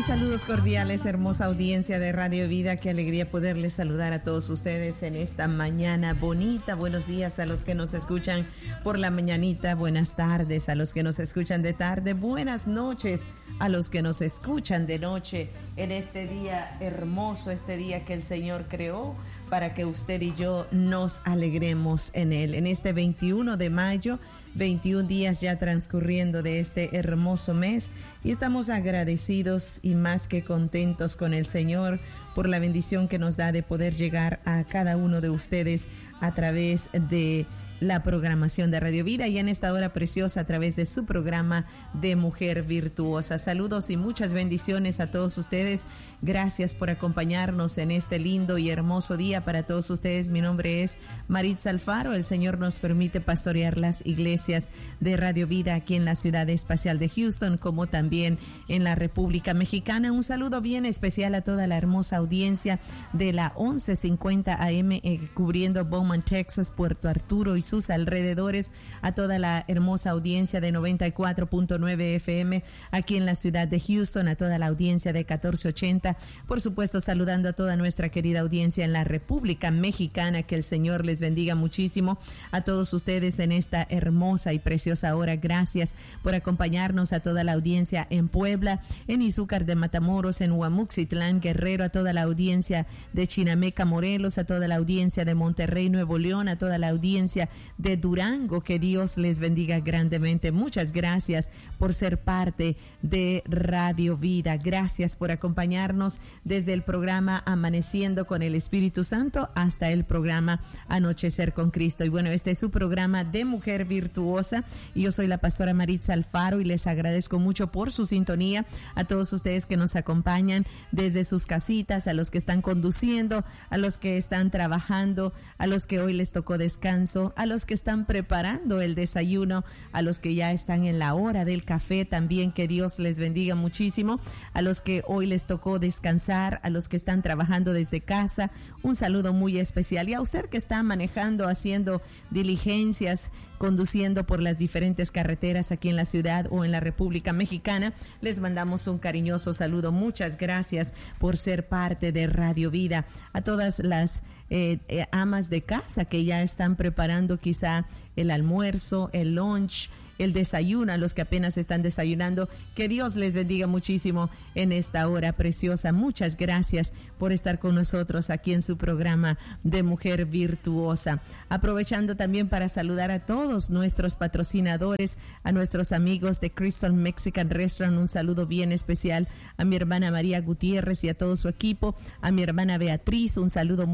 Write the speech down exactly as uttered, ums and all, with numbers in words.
Saludos cordiales, hermosa audiencia de Radio Vida. Qué alegría poderles saludar a todos ustedes en esta mañana bonita. Buenos días a los que nos escuchan por la mañanita. Buenas tardes a los que nos escuchan de tarde. Buenas noches a los que nos escuchan de noche en este día hermoso, este día que el Señor creó para que usted y yo nos alegremos en él. En este veintiuno de mayo, veintiún días ya transcurriendo de este hermoso mes, y estamos agradecidos y más que contentos con el Señor por la bendición que nos da de poder llegar a cada uno de ustedes a través de la programación de Radio Vida y en esta hora preciosa a través de su programa de Mujer Virtuosa. Saludos y muchas bendiciones a todos ustedes. Gracias por acompañarnos en este lindo y hermoso día para todos ustedes. Mi nombre es Maritza Alfaro. El Señor nos permite pastorear las iglesias de Radio Vida aquí en la ciudad espacial de Houston, como también en la República Mexicana. Un saludo bien especial a toda la hermosa audiencia de la once cincuenta A M eh, cubriendo Beaumont, Texas, Puerto Arturo y sus alrededores, a toda la hermosa audiencia de noventa y cuatro punto nueve F M aquí en la ciudad de Houston, a toda la audiencia de catorce ochenta, por supuesto saludando a toda nuestra querida audiencia en la República Mexicana. Que el Señor les bendiga muchísimo a todos ustedes en esta hermosa y preciosa hora. Gracias por acompañarnos, a toda la audiencia en Puebla, en Izúcar de Matamoros, en Huamuxitlán, Guerrero, a toda la audiencia de Chinameca, Morelos, a toda la audiencia de Monterrey, Nuevo León, a toda la audiencia de Durango. Que Dios les bendiga grandemente. Muchas gracias por ser parte de Radio Vida. Gracias por acompañarnos desde el programa Amaneciendo con el Espíritu Santo hasta el programa Anochecer con Cristo. Y bueno, este es su programa de Mujer Virtuosa y yo soy la pastora Maritza Alfaro y les agradezco mucho por su sintonía, a todos ustedes que nos acompañan desde sus casitas, a los que están conduciendo, a los que están trabajando, a los que hoy les tocó descanso, a los que están preparando el desayuno, a los que ya están en la hora del café también. Que Dios les bendiga muchísimo. A los que hoy les tocó descansar, a los que están trabajando desde casa, un saludo muy especial. Y a usted que está manejando, haciendo diligencias, conduciendo por las diferentes carreteras aquí en la ciudad o en la República Mexicana, les mandamos un cariñoso saludo. Muchas gracias por ser parte de Radio Vida. A todas las eh, eh, amas de casa que ya están preparando quizá el almuerzo, el lunch, el desayuno, a los que apenas están desayunando, que Dios les bendiga muchísimo en esta hora preciosa. Muchas gracias por estar con nosotros aquí en su programa de Mujer Virtuosa. Aprovechando también para saludar a todos nuestros patrocinadores, a nuestros amigos de Crystal Mexican Restaurant, un saludo bien especial, a mi hermana María Gutiérrez y a todo su equipo, a mi hermana Beatriz, un saludo muy